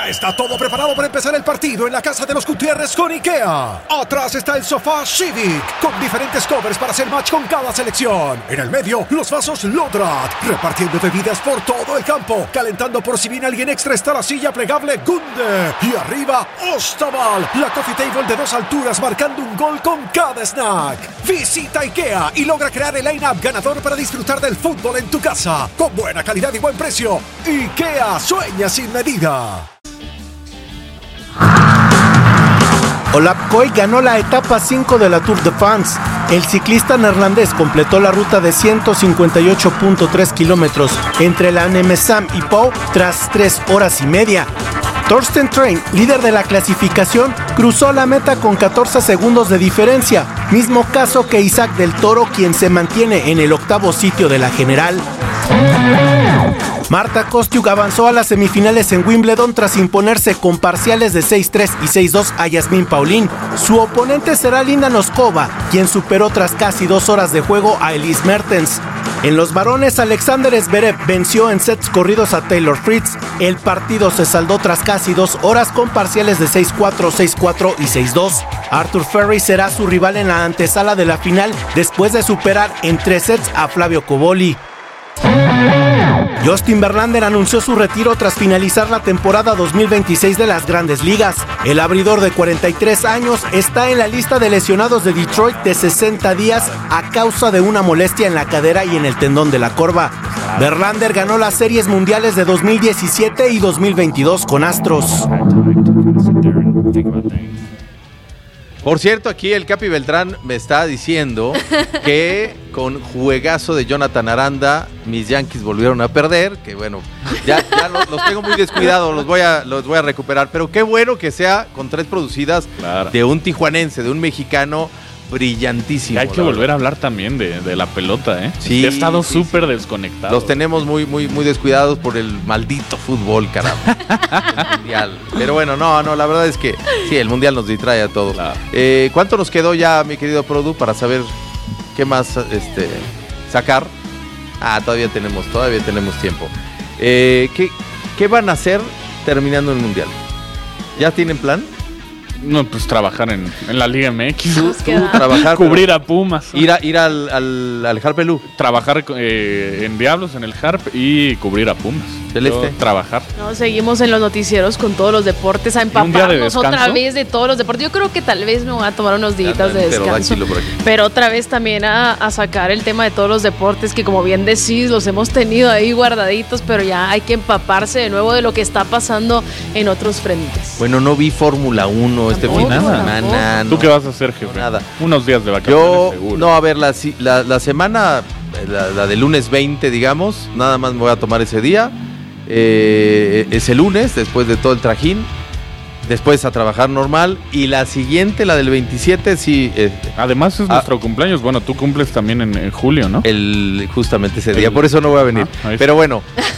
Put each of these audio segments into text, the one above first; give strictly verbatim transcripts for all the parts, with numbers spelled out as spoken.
Ya está todo preparado para empezar el partido en la casa de los Gutiérrez con IKEA. Atrás está el sofá Civic, con diferentes covers para hacer match con cada selección. En el medio, los vasos Lodrat, repartiendo bebidas por todo el campo. Calentando por si viene alguien extra está la silla plegable Gunde. Y arriba, Ostaval, la coffee table de dos alturas marcando un gol con cada snack. Visita IKEA y logra crear el line-up ganador para disfrutar del fútbol en tu casa. Con buena calidad y buen precio. IKEA, sueña sin medida. Olaf Koy ganó la etapa cinco de la Tour de France. El ciclista neerlandés completó la ruta de ciento cincuenta y ocho punto tres kilómetros entre la Nemesam y Pau tras tres horas y media. Thorsten Trein, líder de la clasificación, cruzó la meta con catorce segundos de diferencia, mismo caso que Isaac del Toro, quien se mantiene en el octavo sitio de la general. Marta Kostyuk avanzó a las semifinales en Wimbledon tras imponerse con parciales de seis tres y seis dos a Yasmin Paulin. Su oponente será Linda Noskova, quien superó tras casi dos horas de juego a Elise Mertens. En los varones, Alexander Zverev venció en sets corridos a Taylor Fritz. El partido se saldó tras casi dos horas con parciales de seis cuatro, seis cuatro y seis dos. Arthur Ferry será su rival en la antesala de la final después de superar en tres sets a Flavio Cobolli. Justin Verlander anunció su retiro tras finalizar la temporada dos mil veintiséis de las Grandes Ligas. El abridor de cuarenta y tres años está en la lista de lesionados de Detroit de sesenta días a causa de una molestia en la cadera y en el tendón de la corva. Verlander ganó las series mundiales de dos mil diecisiete y dos mil veintidós con Astros. Por cierto, aquí el Capi Beltrán me está diciendo que con juegazo de Jonathan Aranda, mis Yankees volvieron a perder, que bueno, ya, ya los, los tengo muy descuidados, los voy a, los voy a recuperar, pero qué bueno que sea con tres producidas claro. de un tijuanense, de un mexicano brillantísimo. Y hay que volver verdad. a hablar también de, de la pelota, ¿eh? Sí. He estado sí, súper sí. desconectado. Los tenemos muy, muy, muy descuidados por el maldito fútbol, caramba. El mundial. Pero bueno, no, no, la verdad es que sí, el mundial nos distrae a todos. Claro. Eh, ¿Cuánto nos quedó ya, mi querido Produ, para saber qué más este, sacar? Ah, todavía tenemos, todavía tenemos tiempo. Eh, ¿qué, ¿Qué van a hacer terminando el mundial? ¿Ya tienen plan? No, pues trabajar en, en la Liga M X. ¿Tú, tú trabajar, cubrir a Pumas. Ir, a, ir al, al, al Harp Elú. Trabajar eh, en Diablos, en el Harp y cubrir a Pumas. Celeste. Yo, trabajar. No, seguimos en los noticieros con todos los deportes, a empaparnos otra vez de todos los deportes. Yo creo que tal vez me voy a tomar unos días de descanso. Por aquí. Pero otra vez también a, a sacar el tema de todos los deportes que, como bien decís, los hemos tenido ahí guardaditos, pero ya hay que empaparse de nuevo de lo que está pasando en otros frentes. Bueno, no vi Fórmula uno este fin de semana. ¿Tú qué vas a hacer, jefe? Nada. Unos días de vacaciones, Yo, seguro. No, a ver, la, la, la semana, la, la de lunes veinte, digamos, nada más me voy a tomar ese día. Eh, ese lunes, después de todo el trajín, después a trabajar normal, y la siguiente, la del veintisiete, sí. Eh, Además es ah, nuestro cumpleaños, bueno, tú cumples también en, en julio, ¿no? El, justamente ese día, el, por eso no voy a venir. Ah, Pero bueno,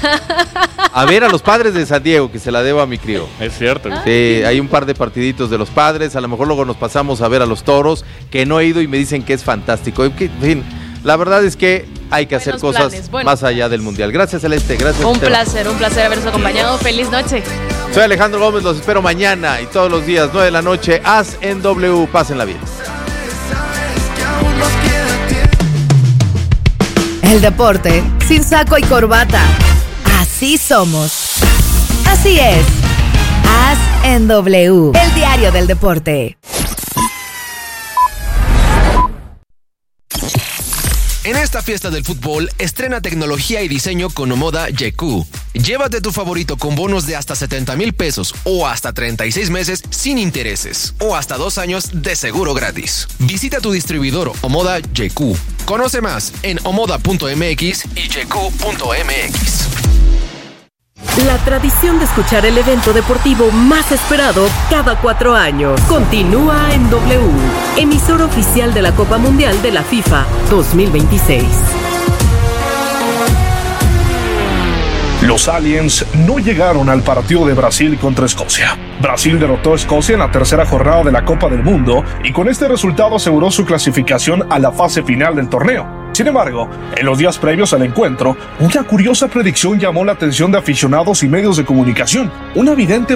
a ver a los Padres de San Diego, que se la debo a mi crío. Es cierto. Sí, hay un par de partiditos de los Padres, a lo mejor luego nos pasamos a ver a los Toros, que no he ido y me dicen que es fantástico. En fin, la verdad es que hay que hacer cosas planes, más allá del Mundial. Gracias, Celeste. Gracias. Un Esteban. placer, un placer habernos acompañado. Feliz noche. Soy Alejandro Gómez, los espero mañana y todos los días, nueve de la noche, As en W. Pásenla bien. El deporte sin saco y corbata. Así somos. Así es. As en W. El diario del deporte. En esta fiesta del fútbol, estrena tecnología y diseño con Omoda G Q. Llévate tu favorito con bonos de hasta setenta mil pesos o hasta treinta y seis meses sin intereses o hasta dos años de seguro gratis. Visita tu distribuidor Omoda G Q. Conoce más en omoda punto m x y g q punto m x. La tradición de escuchar el evento deportivo más esperado cada cuatro años continúa en W, emisora oficial de la Copa Mundial de la FIFA dos mil veintiséis. Los Aliens no llegaron al partido de Brasil contra Escocia. Brasil derrotó a Escocia en la tercera jornada de la Copa del Mundo y con este resultado aseguró su clasificación a la fase final del torneo. Sin embargo, en los días previos al encuentro, una curiosa predicción llamó la atención de aficionados y medios de comunicación. Una evidente